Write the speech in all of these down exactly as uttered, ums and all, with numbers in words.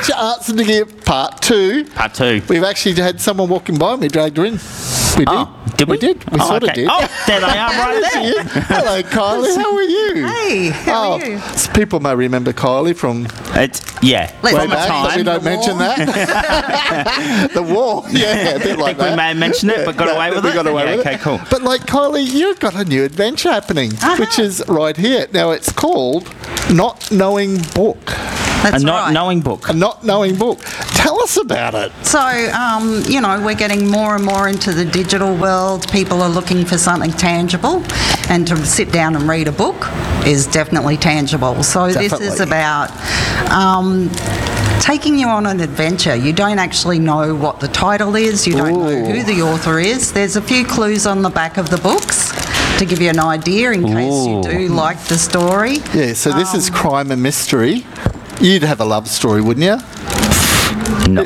Adventure Arts and the Gear Part two. Part two. We've actually had someone walking by and we dragged her in. We did. Oh, did we? We did. We oh, sort okay. of did. Oh, there they are right there. Hello, Kylie. How are you? Hey, how oh, are you? s- People may remember Kylie from It's, yeah, Let's way from a back, but we time. don't The mention war. that. The war. Yeah, a bit I like think we that. may have mentioned it, but got No, away with we it. got away yeah, with okay, it. cool. But like Kylie, you've got a new adventure happening, which is right here. Now it's called Not Knowing Book. That's a not right. knowing book. A Not Knowing Book. Tell us about it. So, um, you know, we're getting more and more into the digital world. People are looking for something tangible, and to sit down and read a book is definitely tangible. So this is Definitely. about um, taking you on an adventure. You don't actually know what the title is. You don't know Ooh. who the author is. There's a few clues on the back of the books to give you an idea in case you Ooh. do like the story. Yeah, so this Um, is crime and mystery. You'd have a love story, wouldn't you? No.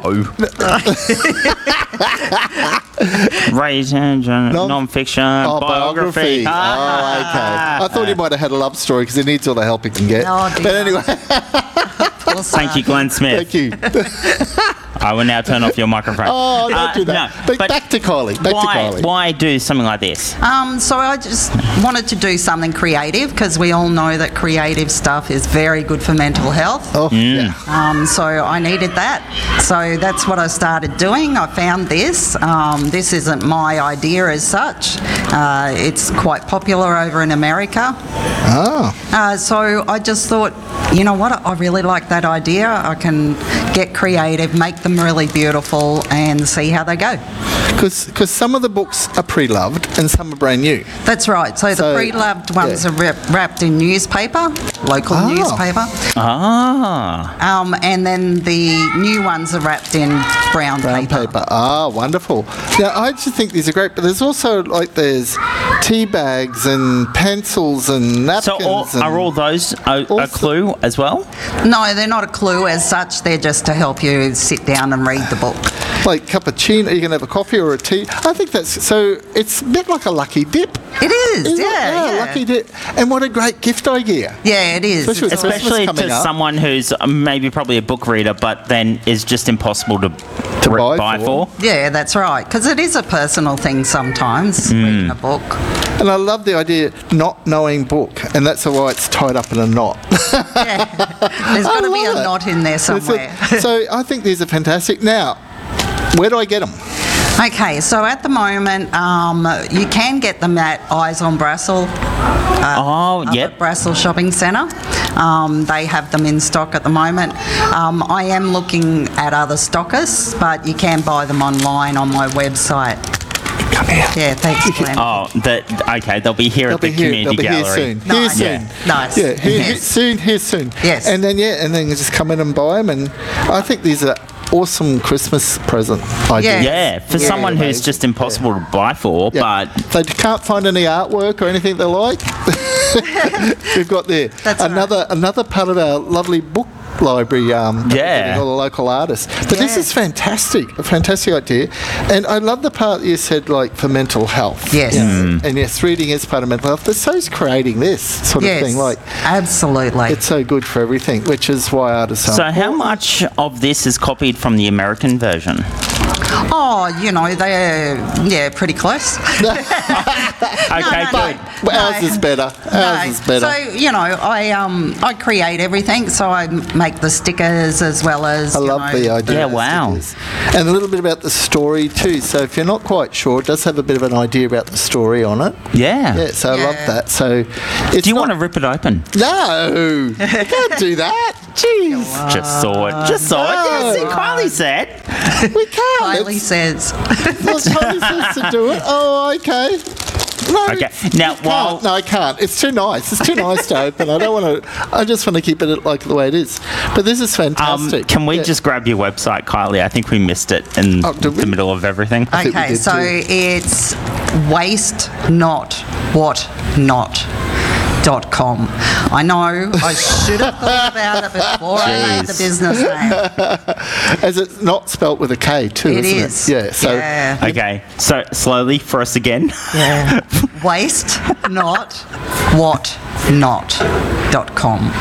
Raise hand, non-fiction, Oh, biography. biography. Oh, okay. I thought he might have had a love story because he needs all the help he can get. Oh, dear. But anyway, Poor Thank you, son. Glenn Smith. thank you. I will now turn off your microphone. Oh, don't Uh, do that. no, but, but back to Kylie. Back why, to Kylie. why do something like this? Um, so I just wanted to do something creative because we all know that creative stuff is very good for mental health. Oh, yeah. Um, so I needed that. So that's what I started doing. I found this. Um, this isn't my idea as such. Uh, it's quite popular over in America. Oh, Uh, so I just thought, you know what, I really like that idea. I can get creative, make them really beautiful and see how they go. because some of the books are pre-loved and some are brand new. That's right. So, So, the pre-loved ones yeah. are wrap- wrapped in newspaper, local Oh. newspaper, Ah. um, and then the new ones are wrapped in brown, Brown paper. paper. Ah, wonderful. Now, I just think these are great, but there's also, like, there's tea bags and pencils and napkins. So all, and are all those a, a Also- clue as well? No, they're not a clue as such. They're just to help you sit down and read the book. like cappuccino, you can have a coffee or a tea. I think that's, so it's a bit like a lucky dip. It is, Isn't it? yeah, yeah. lucky dip. And what a great gift idea. Yeah, it is. Especially It's with all- Especially coming to up. someone who's uh, maybe probably a book reader, but then is just impossible to, To re- buy for. for. yeah, that's right. Because it is a personal thing sometimes, Mm. reading a book. And I love the idea, not knowing book, and that's why it's tied up in a knot. Yeah. There's got to be a love it. knot in there That's it. somewhere. So I think these are fantastic. Now, where do I get them? Okay, so at the moment, um, you can get them at Eyes on Brassel. Uh, Oh, up yep. at Brassel Shopping Centre. Um, they have them in stock at the moment. Um, I am looking at other stockists, but you can buy them online on my website. Come here. Yeah, thanks, Glenn. Oh, that okay. They'll be here They'll at the be here. community They'll be gallery. here soon. Here Nice. soon. Yeah. Nice. Yeah, here, here Yes. soon. Here soon. Yes. And then yeah, and then you just come in and buy them, and I think these are awesome Christmas present ideas. Yeah. Yeah, for Yeah. someone who's Amazing. just impossible to buy for, Yeah. but They can't find any artwork or anything they like. We've got there That's all another another part of our lovely book library. Um, that we're Yeah. getting all the local artists. But this Yeah. is fantastic, a fantastic idea, and I love the part you said, like for mental health. Yes. You know, Mm. And yes, reading is part of mental health. But so is creating this sort yes, of thing. Like absolutely. it's so good for everything, which is why artists. so are how much of this is copied from the American version? Oh, you know, they're, yeah, pretty close. Okay, no, good. no. Well, ours is better. Ours No. is better. So, you know, I um I create everything. So I make the stickers as well as I you love know, the idea. Yeah, of wow. stickers. And a little bit about the story too. So if you're not quite sure, it does have a bit of an idea about the story on it. Yeah. Yeah, so I love Yeah. that. So it's Do you not- want to rip it open? No, you can't do that. Jeez, Just saw it. Just saw it. Yeah, see, Kylie said. we can't. Kylie It's, says. well, Kylie says to do it. Oh, okay. No, Okay, now, you while- can't. No, I can't. It's too nice. It's too nice to open. I don't want to. I just want to keep it like the way it is. But this is Um, fantastic. can we Yeah. just grab your website, Kylie? I think we missed it in Oh, did we? the middle of everything. think we Okay, did so too. it's waste not what not. Dot com. I know I should have thought about it before I made the Jeez. business name. As it's not spelt with a K too, It isn't is. it? Yeah. So yeah. Okay, so slowly for us again. Yeah. Waste not what not dot com.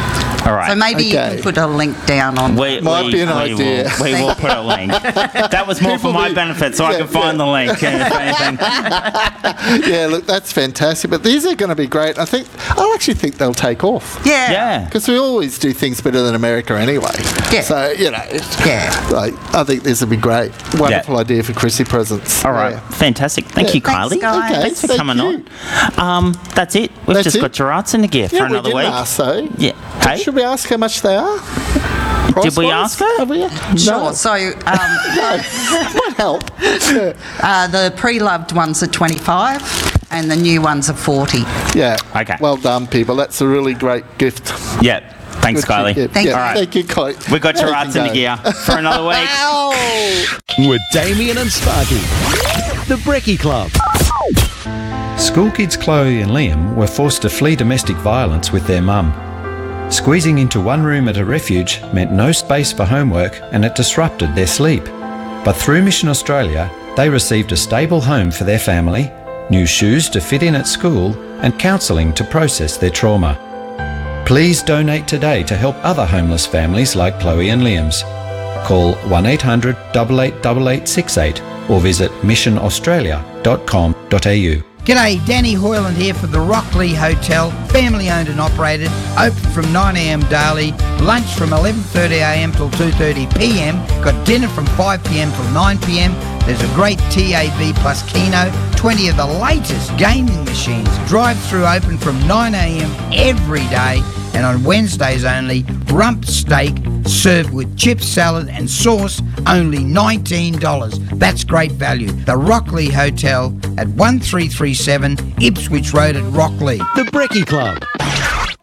All right. So maybe you Okay. can put a link down on. We, Might we, be an we idea. Will, we will put a link. That was more People for my do- benefit, so I yeah, can find yeah. the link. If anything. Yeah, look, that's fantastic. But these are going to be great. I think I actually think they'll take off. Yeah. Yeah. Because we always do things better than America anyway. Yeah. So, you know, Yeah. like, I think this would be great. Wonderful Yeah. idea for Chrissy presents. All right. Yeah. Fantastic. Thank Yeah. you, Thanks, Kylie. guys. Okay, Thanks for thank coming you. on. Um, that's it. We've That's just it? got Gerard's in the gear Yeah, for we another didn't week. ask, though. Yeah. Hey, Should we ask how much they are? did we Price-wise? ask her? Have we? Sure. No. So um, Might help. Yeah. uh, the pre-loved ones are twenty-five, and the new ones are forty. Yeah. Okay. Well done, people. That's a really great gift. Yeah. Thanks, Good Kylie. gift. Thank yeah. you. All right. Thank you, Kylie. We got There you Gerard's in can the go. gear for another week. Ow! With Damien and Sparky. The Brekkie Club. School kids Chloe and Liam were forced to flee domestic violence with their mum. Squeezing into one room at a refuge meant no space for homework and it disrupted their sleep. But through Mission Australia, they received a stable home for their family, new shoes to fit in at school, and counselling to process their trauma. Please donate today to help other homeless families like Chloe and Liam's. Call one eight hundred, eight eight eight eight six eight or visit mission australia dot com dot a u. G'day, Danny Hoyland here for the Rockley Hotel, family owned and operated, open from nine a m daily, lunch from eleven thirty a m till two thirty p m, got dinner from five p m till nine p m. There's a great T A V plus Keno, twenty of the latest gaming machines, drive-through open from nine a m every day, and on Wednesdays only, rump steak served with chips, salad and sauce, only nineteen dollars. That's great value. The Rockley Hotel at one three three seven Ipswich Road at Rockley. The Brekkie Club.